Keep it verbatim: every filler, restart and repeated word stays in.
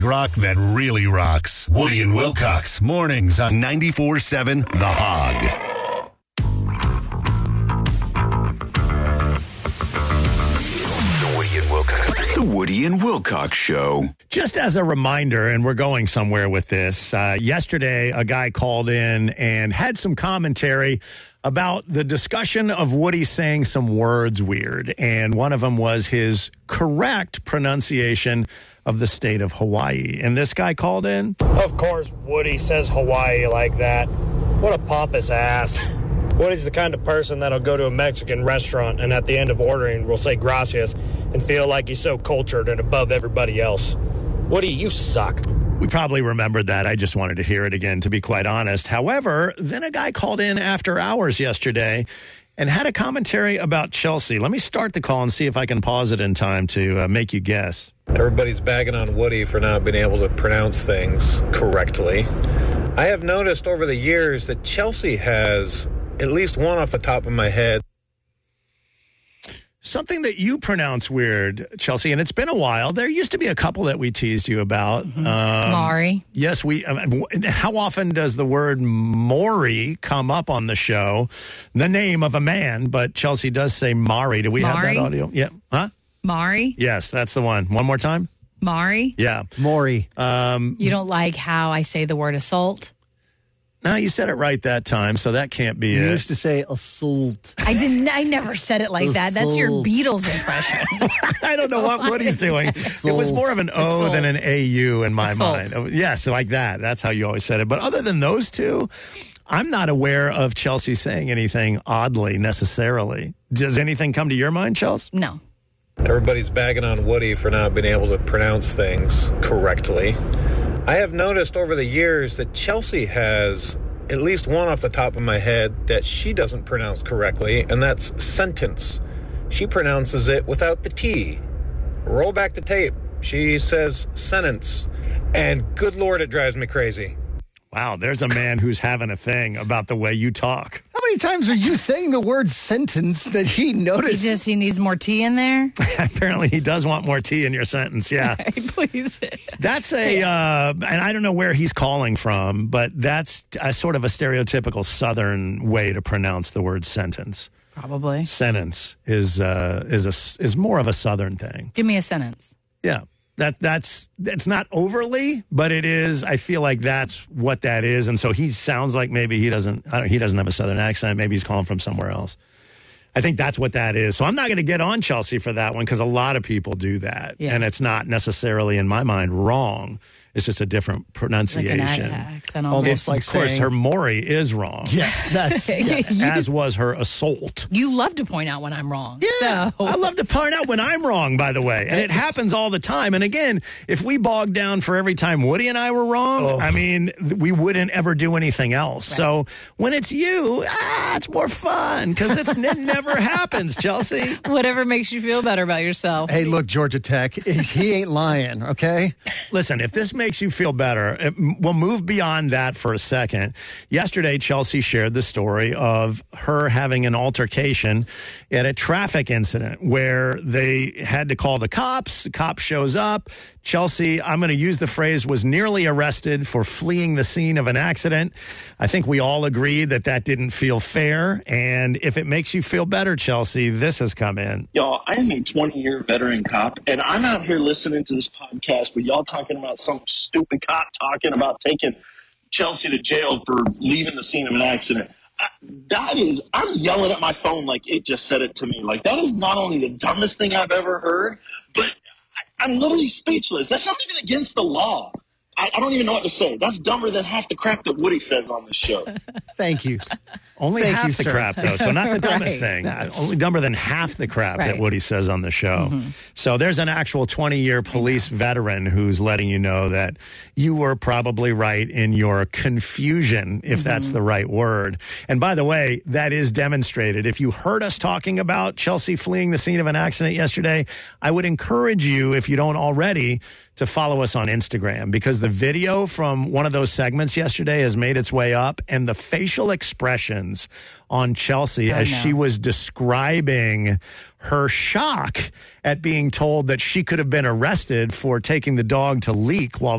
Rock that really rocks. Woody and Wilcox. Mornings on ninety-four seven The Hog. The Woody and Wilcox. The Woody and Wilcox Show. Just as a reminder, and we're going somewhere with this, uh, yesterday a guy called in and had some commentary about the discussion of Woody saying some words weird. And one of them was his correct pronunciation of the state of Hawaii. And this guy called in. Of course, Woody says Hawaii like that. What a pompous ass. Woody's the kind of person that'll go to a Mexican restaurant and at the end of ordering will say gracias and feel like he's so cultured and above everybody else. Woody, you suck. We probably remembered that. I just wanted to hear it again, to be quite honest. However, then a guy called in after hours yesterday and had a commentary about Chelsea. Let me start the call and see if I can pause it in time to uh, make you guess. Everybody's bagging on Woody for not being able to pronounce things correctly. I have noticed over the years that Chelsea has at least one off the top of my head. Something that you pronounce weird, Chelsea, and it's been a while. There used to be a couple that we teased you about. Mm-hmm. Um, Maury. Yes, we. Um, how often does the word Maury come up on the show? The name of a man, but Chelsea does say Maury. Do we Maury? have that audio? Yeah. Huh? Maury. Yes, that's the one. One more time. Maury. Yeah. Maury. Um, You don't like how I say the word assault? no, you said it right that time, so that can't be You it. used to say assault. I didn't. I never said it like that. That's your Assault. Beatles impression. I don't know what Woody's doing. It was more of an O Assault. than an A U in my Assault. mind. Oh, yes, like that. That's how you always said it. But other than those two, I'm not aware of Chelsea saying anything oddly necessarily. Does anything come to your mind, Chelsea? No. Everybody's bagging on Woody for not being able to pronounce things correctly. I have noticed over the years that Chelsea has at least one off the top of my head that she doesn't pronounce correctly, and that's sentence. She pronounces it without the T. Roll back the tape. She says sentence. And good Lord, it drives me crazy. Wow, there's a man who's having a thing about the way you talk. How many times are you saying the word sentence that he He noticed? just he needs more tea in there. Apparently, he does want more tea in your sentence. Yeah. Please. That's a, uh, and I don't know where he's calling from, but that's a sort of a stereotypical Southern way to pronounce the word sentence. Probably. Sentence is uh, is a is more of a Southern thing. Give me a sentence. Yeah, that that's it's not overly, but it is. I feel like that's what that is, and so he sounds like maybe he doesn't. I don't, he doesn't have a Southern accent. Maybe he's calling from somewhere else. I think that's what that is. So I'm not going to get on Chelsea for that one because a lot of people do that, Yeah. and it's not necessarily in my mind wrong. It's just a different Like pronunciation. an accent Almost almost. like of course, saying- her Maury is wrong. Yes, that's... As was her assault. You love to point out when I'm wrong. Yeah, So. I love to point out when I'm wrong, by the way. And it happens all the time. And again, if we bogged down for every time Woody and I were wrong, Oh. I mean, th- we wouldn't ever do anything else. Right. So when it's you, ah, it's more fun because it never happens, Chelsea. Whatever makes you feel better about yourself. Hey, look, Georgia Tech, he ain't lying, okay? Listen, if this makes you feel better, it, we'll move beyond that for a second. Yesterday, Chelsea shared the story of her having an altercation at a traffic incident where they had to call the cops. The cop shows up. Chelsea, I'm going to use the phrase, was nearly arrested for fleeing the scene of an accident. I think we all agree that that didn't feel fair. And if it makes you feel better, Chelsea, this has come in. Y'all, I am a twenty-year veteran cop, and I'm out here listening to this podcast with y'all talking about some stupid cop talking about taking Chelsea to jail for leaving the scene of an accident. I, that is, I'm yelling at my phone like it just said it to me. Like, that is not only the dumbest thing I've ever heard, but I, I'm literally speechless. That's not even against the law. I, I don't even know what to say. That's dumber than half the crap that Woody says on this show. Thank you. Only Thank half you, the sir. crap, though, so not the dumbest Right. thing. That's- Only dumber than half the crap that Right. Woody says on the show. So there's an actual twenty-year police veteran who's letting you know that you were probably right in your confusion, if that's the right word. And by the way, that is demonstrated. If you heard us talking about Chelsea fleeing the scene of an accident yesterday, I would encourage you, if you don't already, to follow us on Instagram because the video from one of those segments yesterday has made its way up, and the facial expressions on Chelsea I as know. she was describing her shock at being told that she could have been arrested for taking the dog to leak while